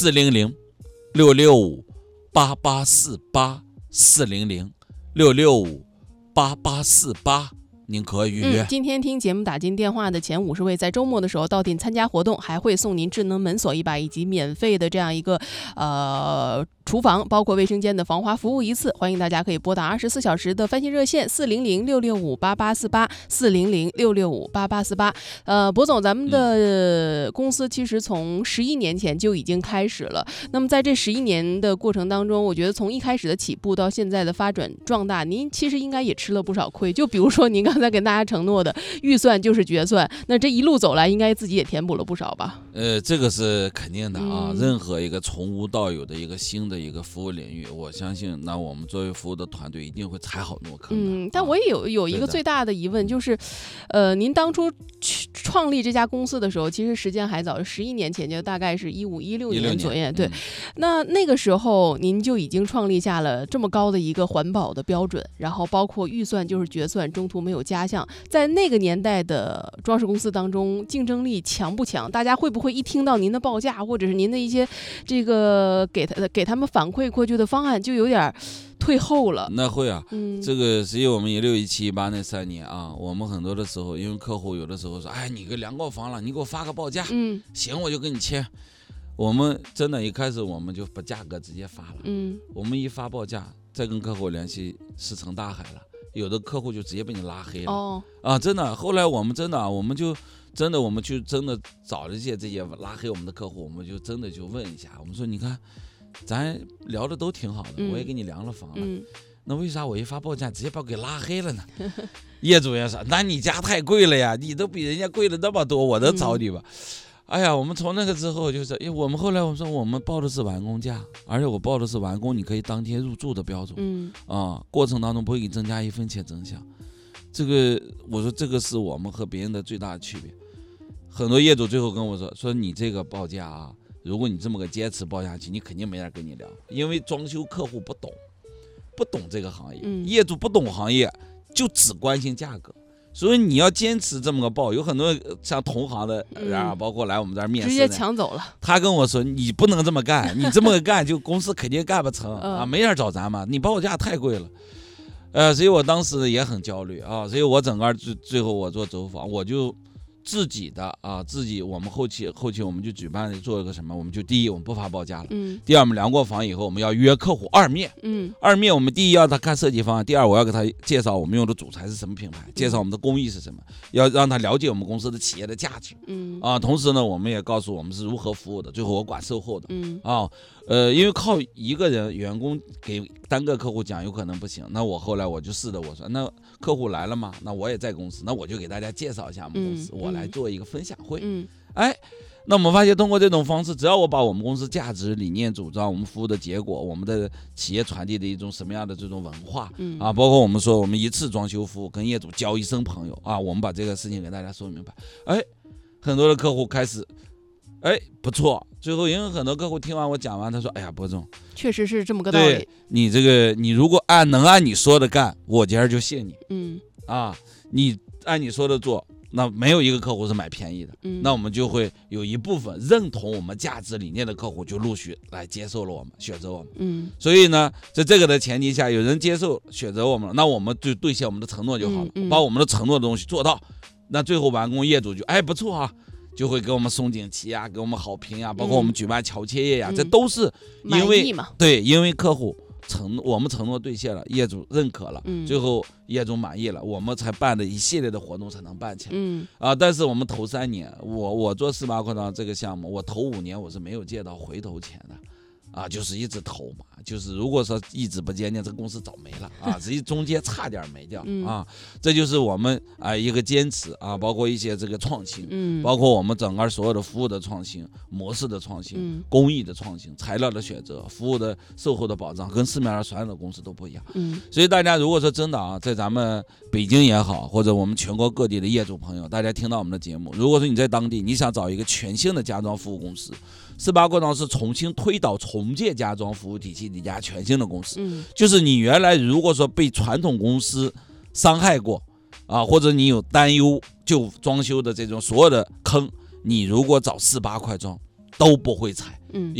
400-665-8848，400-665-8848，您可以预约。 今天听节目打进电话的前50位，在周末的时候到店参加活动，还会送您智能门锁1把，以及免费的这样一个厨房包括卫生间的防滑服务1次。欢迎大家可以拨打24小时的翻新热线400-665-8848，400-665-8848。博总，咱们的公司其实从11年前就已经开始了。那么在这11年的过程当中，我觉得从一开始的起步到现在的发展壮大，您其实应该也吃了不少亏。就比如说您刚才跟大家承诺的预算就是决算，那这一路走来应该自己也填补了不少吧？ 这个是肯定的啊。任何一个从无到有的一个新的一个服务领域，我相信那我们作为服务的团队一定会踩好诺坑的。 但我也有一个最大的疑问，就是您当初创立这家公司的时候，其实时间还早，11年前，就大概是15-16年左右。对，那个时候您就已经创立下了这么高的一个环保的标准，然后包括预算就是决算，中途没有加项。在那个年代的装饰公司当中，竞争力强不强？大家会不会一听到您的报价，或者是您的一些这个给他们反馈过去的方案，就有点退后了？ 那会啊，这个实际我们16、17、18那3年啊，我们很多的时候，因为客户有的时候说，哎，你给量过房了，你给我发个报价，行，我就跟你签。我们真的一开始我们就把价格直接发了，我们一发报价，再跟客户联系，石沉大海了。有的客户就直接被你拉黑了。真的。后来我们真的，我们去找了这些拉黑我们的客户，我们就真的就问一下，我们说，你看，咱聊的都挺好的，我也给你量了房了，那为啥我一发报价直接把我给拉黑了呢？业主也说，那你家太贵了呀，你都比人家贵了那么多，我都找你吧。哎呀，我们从那个之后就是，我们后来我说我们报的是完工价，而且我报的是完工你可以当天入住的标准，过程当中不会给你增加1分钱真相。这个我说这个是我们和别人的最大的区别。很多业主最后跟我说你这个报价啊，如果你这么个坚持报下去，你肯定没人跟你聊，因为装修客户不懂这个行业，业主不懂行业就只关心价格。所以你要坚持这么个报，有很多像同行的人包括来我们这儿面试，直接抢走了。他跟我说，你不能这么干，你这么干就公司肯定干不成啊，没人找咱们，你报价太贵了。所以我当时也很焦虑啊，所以我整个最后我做走访，我就自己我们后期我们就举办做一个什么，我们就第一我们不发报价了，第二我们量过房以后我们要约客户二面，二面我们第一要他看设计方案，第二我要给他介绍我们用的主材是什么品牌，介绍我们的工艺是什么，要让他了解我们公司的企业的价值，同时呢我们也告诉我们是如何服务的，最后我管售后的，因为靠一个人员工给单个客户讲有可能不行，那我后来我就试着我说，那客户来了嘛，那我也在公司，那我就给大家介绍一下我们公司，我来做一个分享会，那我们发现通过这种方式，只要我把我们公司价值理念主张，我们服务的结果，我们的企业传递的一种什么样的这种文化，包括我们说我们一次装修服务跟业主交一生朋友我们把这个事情给大家说明白，很多的客户开始不错，最后因为很多客户听完我讲完，他说，哎呀，博总， 确实是这么个道理。 对，你如果能按你说的干，我今儿就谢你。你按你说的做，那没有一个客户是买便宜的。那我们就会有一部分认同我们价值理念的客户就陆续来接受了我们，选择我们。所以呢，在这个的前提下，有人接受选择我们了，那我们就兑现我们的承诺就好了，把我们的承诺的东西做到。那最后完工，业主就不错啊。就会给我们送锦旗给我们好评包括我们举办乔切业这都是因为因为客户我们承诺兑现了，业主认可了，最后业主满意了，我们才办的一系列的活动才能办起来。但是我们头3年，我做4·8扩张这个项目，我头5年我是没有借到回头钱的。就是一直投嘛，就是如果说一直不坚定，这个公司早没了实际中间差点没掉这就是我们一个坚持包括一些这个创新，包括我们整个所有的服务的创新、模式的创新、工艺的创新、材料的选择、服务的售后的保障，跟市面上所有的公司都不一样。所以大家如果说真的在咱们北京也好，或者我们全国各地的业主朋友，大家听到我们的节目，如果说你在当地你想找一个全新的家装服务公司，4·8扩张是重新推倒重建家装服务体系的一家全新的公司，就是你原来如果说被传统公司伤害过或者你有担忧就装修的这种所有的坑，你如果找4·8扩张都不会踩，